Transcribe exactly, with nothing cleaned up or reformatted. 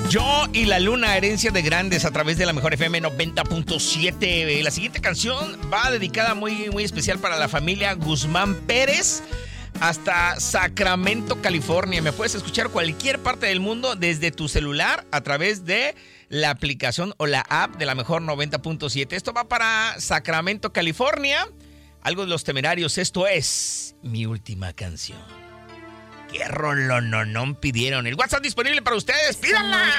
Yo y la Luna, herencia de grandes, a través de la Mejor F M noventa punto siete. La siguiente canción va dedicada muy, muy especial para la familia Guzmán Pérez, hasta Sacramento, California. Me puedes escuchar cualquier parte del mundo desde tu celular a través de la aplicación o la app de la Mejor noventa punto siete. Esto va para Sacramento, California. Algo de Los Temerarios. Esto es Mi Última Canción. ¡Qué rolononón pidieron! El WhatsApp disponible para ustedes. ¡Pídanla!